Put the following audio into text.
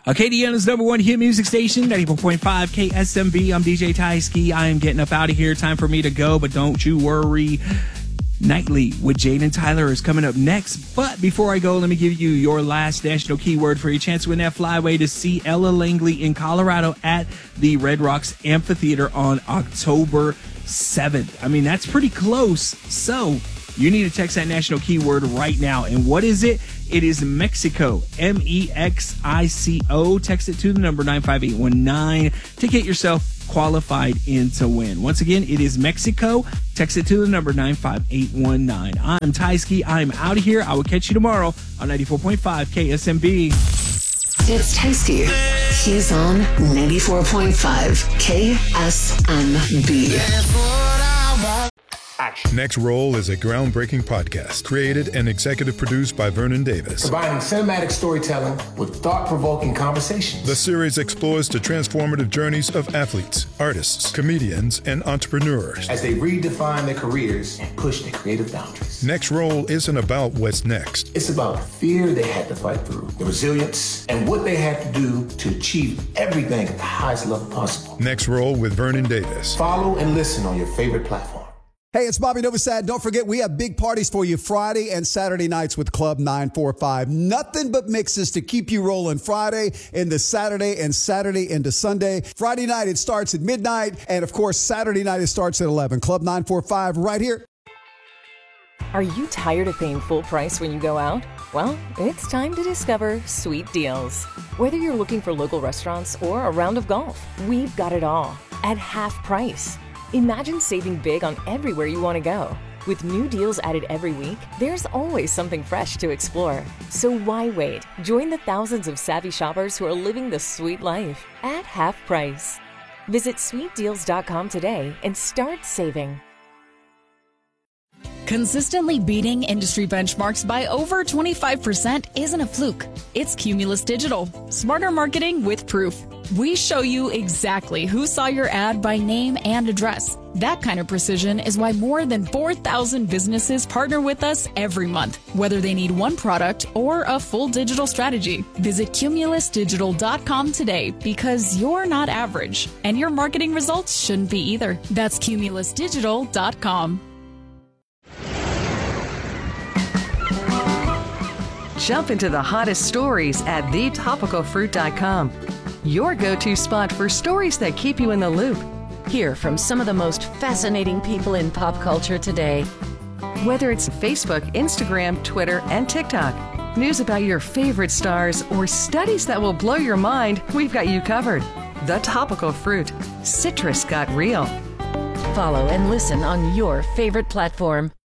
Acadiana's number one hit music station, 94.5 KSMB. I'm DJ Tyski. I am getting up out of here. Time for me to go, but don't you worry. Nightly with Jade and Tyler is coming up next. But before I go, let me give you your last national keyword for your chance to win that flyway to see Ella Langley in Colorado at the Red Rocks Amphitheater on October 7th. I mean, that's pretty close. So you need to text that national keyword right now. And what is it? It is Mexico, Mexico. Text it to the number 95819 to get yourself qualified in to win. Once again, it is Mexico. Text it to the number 95819. I'm Tyski. I'm out of here. I will catch you tomorrow on 94.5 KSMB. It's Tyski. He's on 94.5 KSMB. Next Roll is a groundbreaking podcast created and executive produced by Vernon Davis. Combining cinematic storytelling with thought-provoking conversations. The series explores the transformative journeys of athletes, artists, comedians, and entrepreneurs as they redefine their careers and push their creative boundaries. Next Roll isn't about what's next. It's about the fear they had to fight through, the resilience, and what they had to do to achieve everything at the highest level possible. Next Roll with Vernon Davis. Follow and listen on your favorite platform. Hey, it's Bobby Novosad. Don't forget, we have big parties for you Friday and Saturday nights with Club 945. Nothing but mixes to keep you rolling Friday into Saturday and Saturday into Sunday. Friday night, it starts at midnight. And, of course, Saturday night, it starts at 11. Club 945 right here. Are you tired of paying full price when you go out? Well, it's time to discover Sweet Deals. Whether you're looking for local restaurants or a round of golf, we've got it all at half price. Imagine saving big on everywhere you want to go. With new deals added every week, there's always something fresh to explore. So why wait? Join the thousands of savvy shoppers who are living the sweet life at half price. Visit sweetdeals.com today and start saving. Consistently beating industry benchmarks by over 25% isn't a fluke. It's Cumulus Digital. Smarter marketing with proof. We show you exactly who saw your ad by name and address. That kind of precision is why more than 4,000 businesses partner with us every month, whether they need one product or a full digital strategy. Visit cumulusdigital.com today because you're not average, and your marketing results shouldn't be either. That's cumulusdigital.com. Jump into the hottest stories at thetopicalfruit.com. Your go-to spot for stories that keep you in the loop. Hear from some of the most fascinating people in pop culture today. Whether it's Facebook, Instagram, Twitter, and TikTok, news about your favorite stars, or studies that will blow your mind, we've got you covered. The Topical Fruit. Citrus got real. Follow and listen on your favorite platform.